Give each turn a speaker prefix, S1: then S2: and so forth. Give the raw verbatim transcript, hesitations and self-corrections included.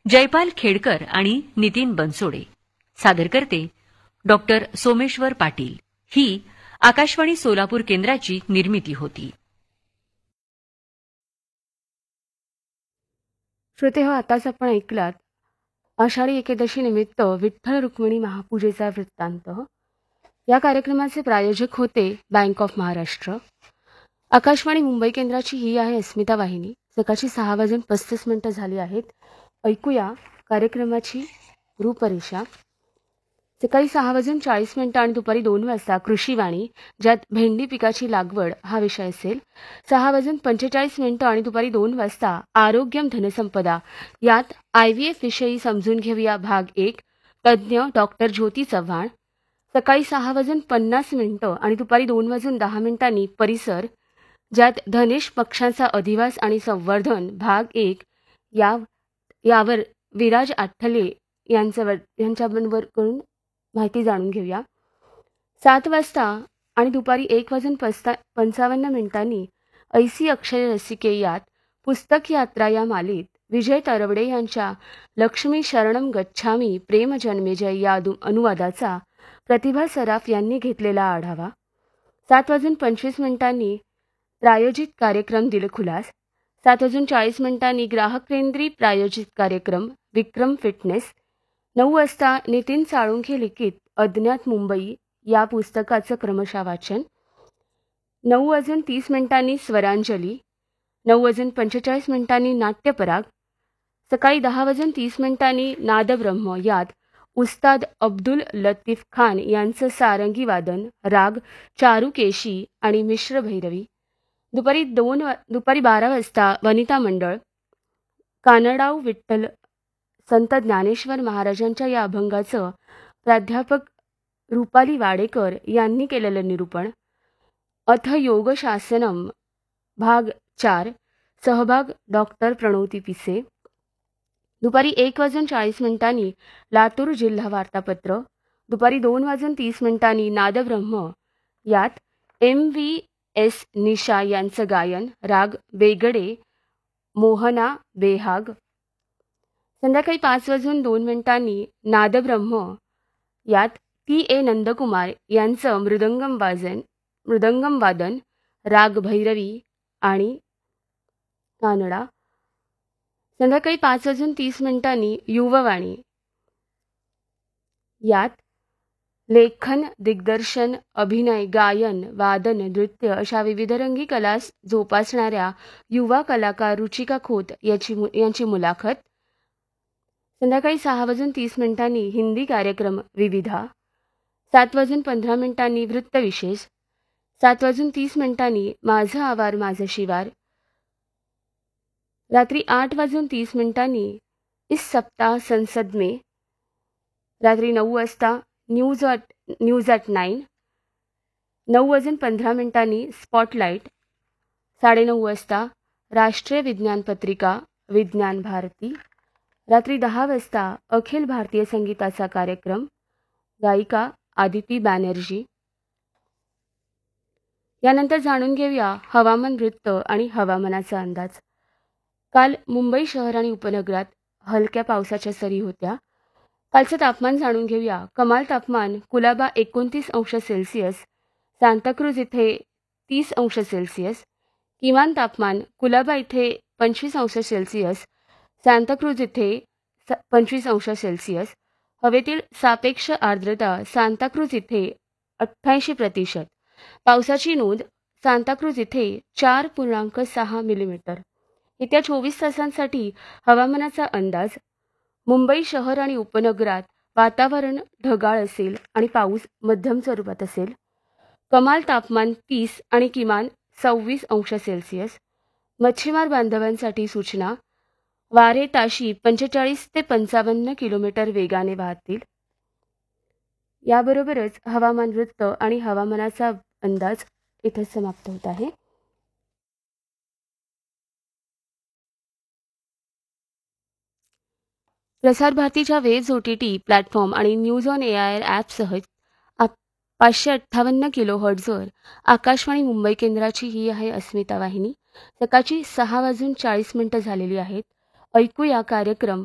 S1: जयपाल खेडकर आणि नितीन बनसोडे. सादर करते डॉक्टर सोमेश्वर पाटील. ही आकाशवाणी सोलापूर केंद्राची निर्मिती होती.
S2: श्रोते हो, आताच आपण ऐकलात आषाढी एकादशी निमित्त विठ्ठल रुक्मिणी महापूजेचा वृत्तांत. या कार्यक्रमाचे प्रायोजक होते बँक ऑफ महाराष्ट्र. आकाशवाणी मुंबई केंद्राची ही आहे अस्मिता वाहिनी. सकाळची सहा वाजून पस्तीस मिनिटं झाली आहेत. ऐकूया कार्यक्रमाची रूपरेषा. सकाळी सहा वाजून चाळीस मिनिटं आणि दुपारी दोन वाजता कृषीवाणी, ज्यात भेंडी पिकाची लागवड हा विषय असेल. सहा वाजून पंचेचाळीस मिनिटं आणि दुपारी दोन वाजता आरोग्यम धनसंपदा, यात आय व्ही एफ विषयी समजून घेऊया भाग एक, तज्ज्ञ डॉक्टर ज्योती चव्हाण. सकाळी सहा वाजून पन्नास मिनिटं आणि दुपारी दोन वाजून दहा मिनिटांनी परिसर, ज्यात धनेश पक्ष्यांचा अधिवास आणि संवर्धन भाग एक, या यावर विराज आठ्ठले यांच्यावर यांच्याबरोबर करून माहिती जाणून घेऊया. सात वाजता आणि दुपारी एक वाजून पस्ता पंचावन्न मिनिटांनी ऐसी अक्षय रसिके, यात पुस्तक यात्रा या मालित विजय तरवडे यांच्या लक्ष्मी शरणम गच्छामी प्रेम जन्मेजय या अनुवादाचा प्रतिभा सराफ यांनी घेतलेला आढावा. सात वाजून पंचवीस मिनिटांनी प्रायोजित कार्यक्रम दिलखुलास. सात वाजून चाळीस मिनिटांनी ग्राहक केंद्री प्रायोजित कार्यक्रम विक्रम फिटनेस. नऊ वाजता नितीन साळुंखे लिखित अज्ञात मुंबई या पुस्तकाचं क्रमशः वाचन. नऊ वाजून तीस मिनिटांनी स्वरांजली. नऊ वाजून पंचेचाळीस मिनिटांनी नाट्यपराग. सकाळी दहा वाजून तीस मिनिटांनी नादब्रह्म, यात उस्ताद अब्दुल लतीफ खान यांचं सारंगी वादन राग चारुकेशी आणि मिश्र भैरवी. दुपारी दोन दुपारी बारा वाजता वनिता मंडळ. कानडाव विठ्ठल संत ज्ञानेश्वर महाराजांच्या या अभंगाचं प्राध्यापक रुपाली वाडेकर यांनी केलेलं निरूपण. अथ योग शासनम भाग चार, सहभाग डॉक्टर प्रणोती पिसे. दुपारी एक वाजून चाळीस मिनिटांनी लातूर जिल्हा वार्तापत्र. दुपारी दोन वाजून तीस मिनिटांनी नादब्रह्म, यात एम व्ही एस निशा यांचं गायन राग बेगडे मोहना बेहाग. संध्याकाळी पाच वाजून दोन मिनिटांनी नादब्रह्म, यात टी ए नंदकुमार यांचं मृदंगम वाजन मृदंगम वादन राग भैरवी आणि कानडा. संध्याकाळी पाच वाजून तीस मिनिटांनी युववाणी, यात लेखन, दिग्दर्शन, अभिनय, गायन, वादन, नृत्य अशा विविधरंगी कला जोपासणाऱ्या युवा कलाकार रुचिका खोत याची यांची मुलाखत. संध्याकाळी सहा वाजून तीस मिनिटांनी हिंदी कार्यक्रम विविधा. सात वाजून पंधरा मिनिटांनी वृत्तविशेष. सात वाजून तीस मिनिटांनी माझं आवार माझं शिवार. रात्री आठ वाजून तीस मिनिटांनी इस सप्ताह संसद में. रात्री नऊ वाजता न्यूज अट न्यूज ॲट नाईन. नऊ वाजून पंधरा मिनिटांनी स्पॉटलाईट. साडेनऊ वाजता राष्ट्रीय विज्ञान पत्रिका विज्ञान भारती. रात्री दहा वाजता अखिल भारतीय संगीताचा कार्यक्रम, गायिका आदिती बॅनर्जी. यानंतर जाणून घेऊया हवामान वृत्त आणि हवामानाचा अंदाज. काल मुंबई शहर आणि उपनगरात हलक्या पावसाच्या सरी होत्या. कालचं तापमान जाणून घेऊया. कमाल तापमान कुलाबा एकोणतीस अंश सेल्सिअस, सांताक्रूज इथे तीस अंश सेल्सिअस. किमान तापमान कुलाबा इथे पंचवीस अंश सेल्सिअस, सांताक्रूज इथे पंचवीस अंश सेल्सिअस. हवेतील सापेक्ष आर्द्रता सांताक्रूज इथे अठ्ठ्याऐंशी प्रतिशत. पावसाची नोंद सांताक्रूज इथे चार पूर्णांक सहा मिलीमीटर. येत्या चोवीस तासांसाठी हवामानाचा अंदाज. मुंबई शहर आणि उपनगरात वातावरण ढगाळ असेल आणि पाऊस मध्यम स्वरूपात असेल. कमाल तापमान तीस आणि किमान सव्वीस अंश सेल्सिअस. मच्छीमार बांधवांसाठी सूचना. वारे ताशी पंचेचाळीस ते पंचावन्न किलोमीटर वेगाने वाहतील. याबरोबरच हवामान वृत्त आणि हवामानाचा अंदाज इथे समाप्त होत आहे. प्रसार भारतीच्या waves O T T platform आणि news on A I R ॲपसह पाचशे अठ्ठावन्न किलो हर्ट्झवर आकाशवाणी मुंबई केंद्राची ही आहे अस्मिता वाहिनी. सकाळची सहा वाजून चाळीस मिनिटं झालेली आहेत. ऐकूया कार्यक्रम